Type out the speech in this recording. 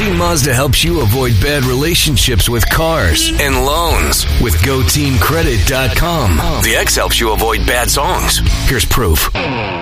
Team Mazda helps you avoid bad relationships with cars and loans with GoTeamCredit.com. The X helps you avoid bad songs. Here's proof.